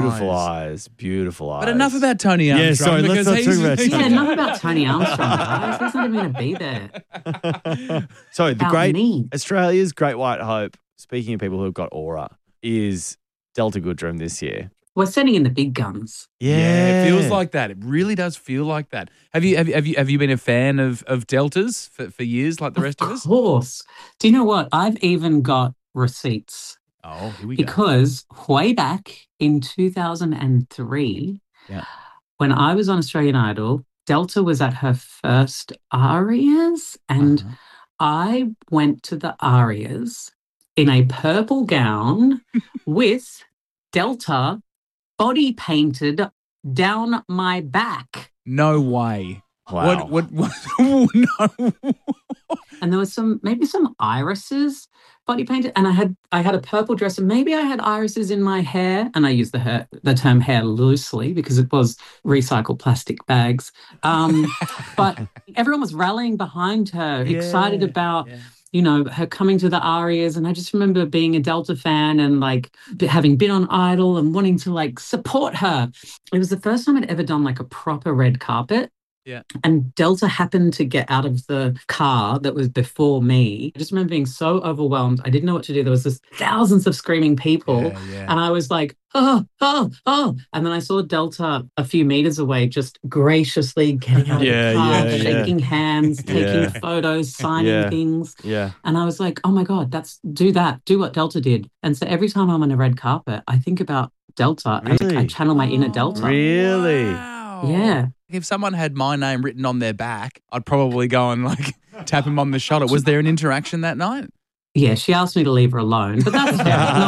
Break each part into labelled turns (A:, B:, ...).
A: Beautiful eyes. Beautiful eyes.
B: But enough about Tony Armstrong.
A: Yeah, sorry, let's not talk about
C: Yeah, enough about Tony Armstrong, guys. He's not even going to be there.
A: So the
C: About me.
A: Australia's great white hope, speaking of people who've got aura, is Delta Goodrem this year.
C: We're sending in the big guns.
B: Yeah, it feels like that. It really does feel like that. Have you been a fan of Deltas for years, like the rest of us?
C: Of course. Do you know what? I've even got receipts.
B: Oh, here we go.
C: Because way back in 2003, when I was on Australian Idol, Delta was at her first Arias, and I went to the Arias in a purple gown with Delta body painted down my back.
B: No way.
A: Wow.
B: What no.
C: And there was maybe some irises body painted, and I had a purple dress, and maybe I had irises in my hair, and I use the term hair loosely because it was recycled plastic bags. But everyone was rallying behind her, excited about her coming to the Arias. And I just remember being a Delta fan and like having been on Idol and wanting to like support her. It was the first time I'd ever done like a proper red carpet.
B: Yeah.
C: And Delta happened to get out of the car that was before me. I just remember being so overwhelmed. I didn't know what to do. There was just thousands of screaming people. And I was like, oh. And then I saw Delta a few meters away just graciously getting out of the car, shaking hands, taking photos, signing things.
A: Yeah.
C: And I was like, oh my God, do what Delta did. And so every time I'm on a red carpet, I think about Delta.
A: Really?
C: I channel my inner Delta.
A: Really?
B: Wow.
C: Yeah.
B: If someone had my name written on their back, I'd probably go and like tap him on the shoulder. Was there an interaction that night?
C: Yeah, she asked me to leave her alone, but that's fair. No,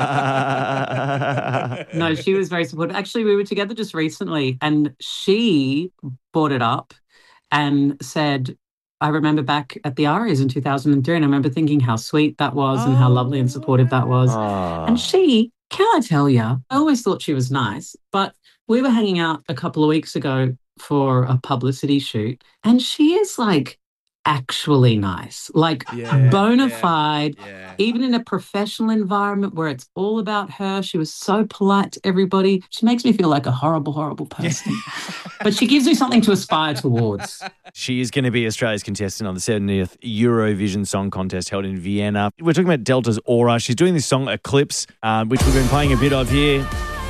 C: I'm kidding. No, she was very supportive. Actually, we were together just recently, and she brought it up and said, I remember back at the Arias in 2003, and I remember thinking how sweet that was and how lovely and supportive that was. And she, can I tell you, I always thought she was nice, but we were hanging out a couple of weeks ago for a publicity shoot, and she is like actually nice, like bona fide, even in a professional environment where it's all about her. She was so polite to everybody. She makes me feel like a horrible, horrible person, but she gives me something to aspire towards.
A: She is going to be Australia's contestant on the 70th Eurovision Song Contest held in Vienna. We're talking about Delta's aura. She's doing this song Eclipse, which we've been playing a bit of here.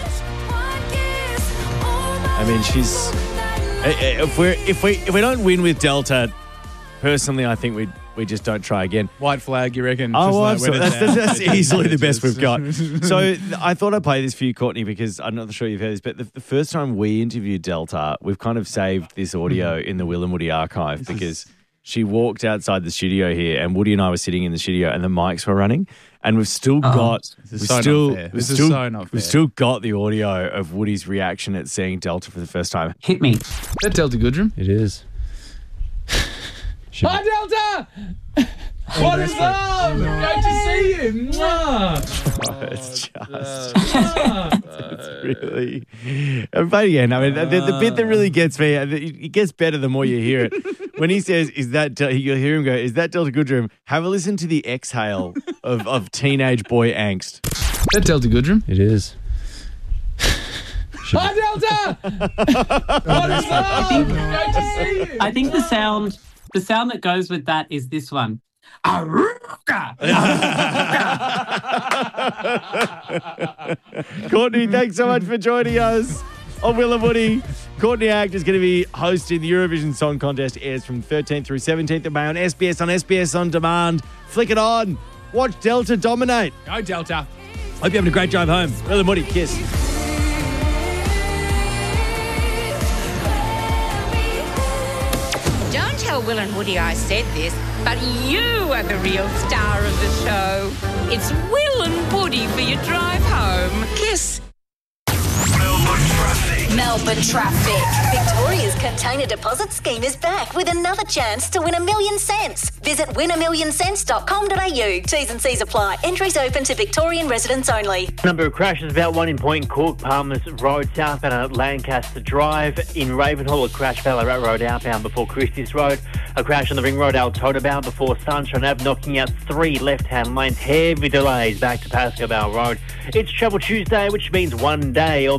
A: I mean, she's if we don't win with Delta, personally, I think we just don't try again.
B: White flag, you reckon?
A: Oh, absolutely. That's easily the best we've got. So I thought I'd play this for you, Courtney, because I'm not sure you've heard this, but the first time we interviewed Delta, we've kind of saved this audio in the Will and Woody archive because she walked outside the studio here, and Woody and I were sitting in the studio, and the mics were running, and we've still got
B: This is so not fair.
A: We've still got the audio of Woody's reaction at seeing Delta for the first time.
C: Hit me.
B: Is that Delta Goodrem?
D: It is.
B: Hi, Delta! What is love? Great to see you. Mwah.
A: It's just, it's really. But again, I mean, the bit that really gets me, it gets better the more you hear it. When he says, you'll hear him go, is that Delta Goodrem? Have a listen to the exhale of teenage boy angst.
B: Is that Delta Goodrem?
D: It is.
B: Hi, Delta! What is love? Great to see you.
C: I think the sound that goes with that is this one.
A: Courtney, thanks so much for joining us on Will and Woody. Courtney Act is going to be hosting the Eurovision Song Contest. It airs from 13th through 17th of May on SBS On Demand. Flick it on. Watch Delta dominate.
B: Go, Delta.
A: Hope you're having a great drive home. Will and Woody, kiss.
E: Don't tell Will and Woody I said this, but you are the real star of the show. It's Will and Woody for your drive home. Kiss.
F: Melbourne Traffic. Victoria's container deposit scheme is back with another chance to win $1 million. Visit win1millioncents.com.au. T's and C's apply. Entries open to Victorian residents only.
G: Number of crashes, about one in Point Cook, Palmers Road, southbound at Lancaster Drive. In Ravenhall, a crash, Ballarat Road outbound before Christie's Road. A crash on the Ring Road Altona bound before Sunshine Ave, knocking out 3 left-hand lanes. Heavy delays back to Pascoe Vale Road. It's Travel Tuesday, which means one day